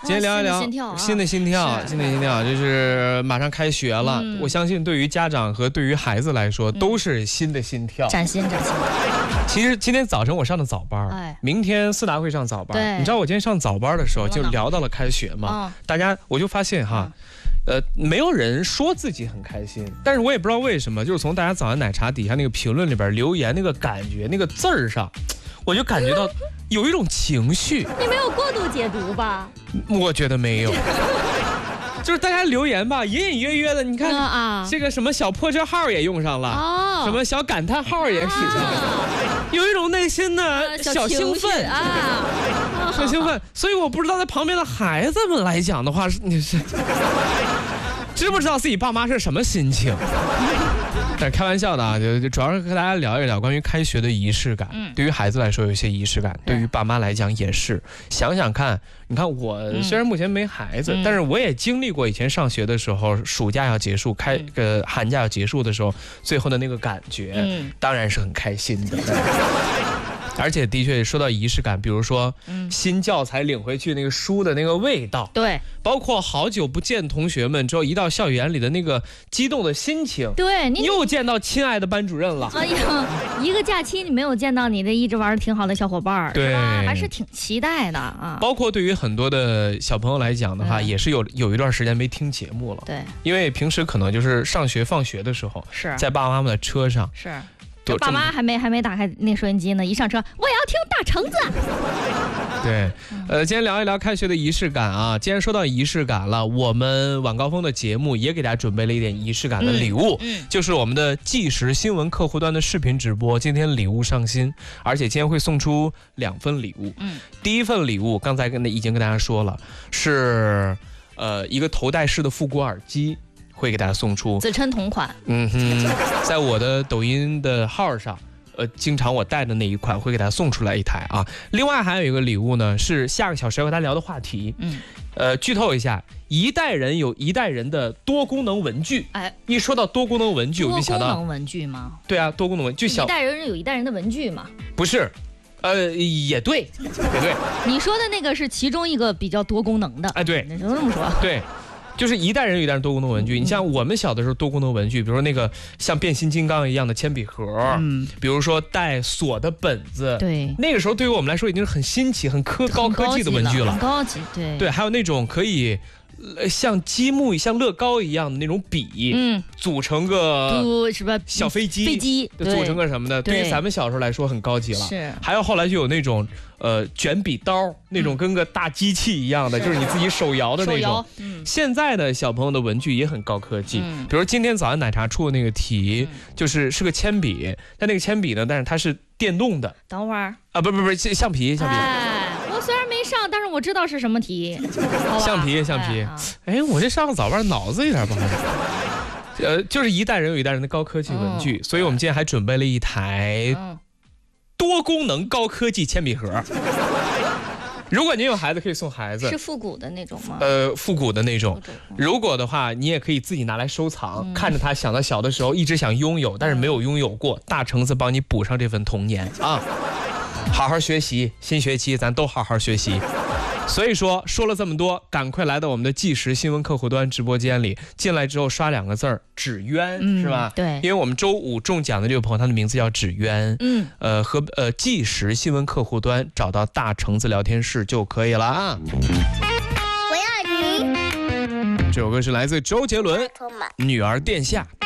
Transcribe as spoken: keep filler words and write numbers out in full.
今天聊一聊新的心跳、啊， 新的心跳，新的心跳，就是马上开学了。嗯、我相信对于家长和对于孩子来说，都是新的心跳， 崭新崭新。 其实今天早晨我上的早班，哎，明天四达会上早班。你知道我今天上早班的时候就聊到了开学嘛？大家我就发现哈。嗯呃，没有人说自己很开心，但是我也不知道为什么，就是从大家早安奶茶底下那个评论里边留言那个感觉，那个字儿上，我就感觉到有一种情绪。 你没有过度解读吧？ 我觉得没有。就是大家留言吧，隐隐约约的，你看、嗯、啊，这个什么小破车号也用上了，哦，什么小感叹号也使上了，啊、有一种内心的小兴奋啊，小兴奋。所以我不知道在旁边的孩子们来讲的话，是你是知不知道自己爸妈是什么心情？但是开玩笑的啊，就主要是和大家聊一聊关于开学的仪式感。嗯，对于孩子来说有一些仪式感，对于爸妈来讲也是。想想看，你看我虽然目前没孩子，嗯、但是我也经历过以前上学的时候，暑假要结束，开呃寒假要结束的时候，最后的那个感觉，嗯，当然是很开心的。而且的确说到仪式感，比如说、嗯、新教材领回去那个书的那个味道， 对， 包括好久不见同学们之后一到校园里的那个激动的心情， 对，你又见到亲爱的班主任了。 哎呀，一个假期你没有见到你的一直玩的挺好的小伙伴，对，还是挺期待的啊。 包括对于很多的小朋友来讲的话，也是有有一段时间没听节目了， 对， 因为平时可能就是上学放学的时候， 是在爸爸妈妈的车上， 是。爸妈还没还没打开那收音机呢，一上车我也要听大橙子。 对，呃，今天聊一聊开学的仪式感啊。既然说到仪式感了，我们晚高峰的节目也给大家准备了一点仪式感的礼物，嗯嗯、就是我们的即时新闻客户端的视频直播。今天礼物上新，而且今天会送出两份礼物。嗯，第一份礼物刚才跟已经跟大家说了，是呃一个头戴式的复古耳机。会给大家送出， 自称同款。 嗯哼，在我的抖音的号上，呃，经常我带的那一款会给大家送出来一台啊。另外还有一个礼物呢，是下个小时要和大家聊的话题。嗯，呃，剧透一下，一代人有一代人的多功能文具。哎，一说到多功能文具，我就想到多功能文具吗？ 对啊，多功能文具。 一代人有一代人的文具嘛？ 不是。呃，也对，也对。 你说的那个是其中一个比较多功能的。 哎，对， 你就这么说。 对。就是一代人有一代人多功能文具，你像我们小的时候多功能文具，比如说那个像变形金刚一样的铅笔盒，嗯，比如说带锁的本子， 对， 那个时候对于我们来说已经是很新奇、很科高科技的文具了， 很高级，对对，还有那种可以。呃，像积木、像乐高一样的那种笔，嗯，组成个什么小飞机， 飞机组成个什么的，对于咱们小时候来说很高级了。 是， 还有后来就有那种呃卷笔刀，那种跟个大机器一样的，嗯、就是你自己手摇的那种。嗯、现在的小朋友的文具也很高科技，嗯、比如今天早安奶茶出的那个题，嗯、就是是个铅笔，但那个铅笔呢，但是它是电动的。 等会儿啊，不不不，橡皮，橡皮。 哎我虽然没上，但是我知道是什么题。 橡皮，橡皮。哎，我这上个早班脑子有点不好。呃，就是一代人有一代人的高科技文具，嗯、所以我们今天还准备了一台多功能高科技铅笔盒。如果您有孩子，可以送孩子。 是复古的那种吗？ 呃，复古的那种。如果的话，你也可以自己拿来收藏，嗯、看着它，想到小的时候一直想拥有，但是没有拥有过，大橙子帮你补上这份童年啊。好好学习，新学期咱都好好学习。所以说说了这么多，赶快来到我们的即时新闻客户端直播间里，进来之后刷两个字儿芷渊、嗯、是吧？ 对， 因为我们周五中奖的这个朋友，他的名字叫芷渊，嗯，呃和呃即时新闻客户端找到大橙子聊天室就可以了啊。 我要你。 这首歌是来自周杰伦，《女儿殿下》。